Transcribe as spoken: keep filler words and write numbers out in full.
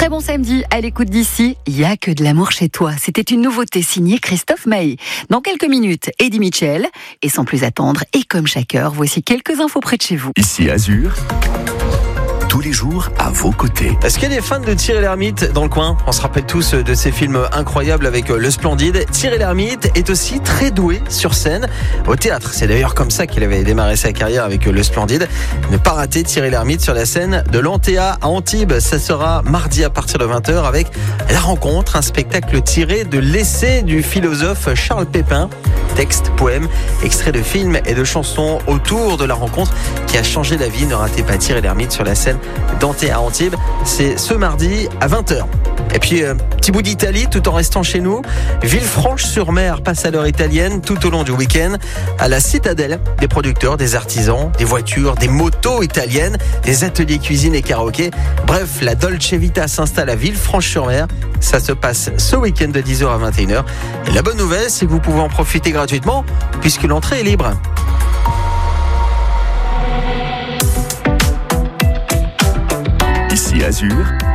Très bon samedi à l'écoute d'ici. Il n'y a que de l'amour chez toi. C'était une nouveauté signée Christophe Maé. Dans quelques minutes, Eddie Mitchell. Et sans plus attendre, et comme chaque heure, voici quelques infos près de chez vous. Ici Azur, tous les jours à vos côtés. Est-ce qu'il y a des fans de Thierry Lhermitte dans le coin ? On se rappelle tous de ces films incroyables avec Le Splendide. Thierry Lhermitte est aussi très doué sur scène, au théâtre. C'est d'ailleurs comme ça qu'il avait démarré sa carrière avec Le Splendide. Ne pas rater Thierry Lhermitte sur la scène de l'Antea à Antibes. Ça sera mardi à partir de vingt heures avec La Rencontre, un spectacle tiré de l'essai du philosophe Charles Pépin. Texte, poème, extrait de films et de chansons autour de la rencontre qui a changé la vie. Ne ratez pas Thierry Lhermitte sur la scène d'Antea à Antibes. C'est ce mardi à vingt heures. Et puis, euh, petit bout d'Italie tout en restant chez nous. Villefranche-sur-Mer passe à l'heure italienne tout au long du week-end à la citadelle des producteurs, des artisans, des voitures, des motos italiennes, des ateliers cuisine et karaoké. Bref, la Dolce Vita s'installe à Villefranche-sur-Mer. Ça se passe ce week-end de dix heures à vingt et une heures. Et la bonne nouvelle, c'est que vous pouvez en profiter gratuitement puisque l'entrée est libre. Ici Azur,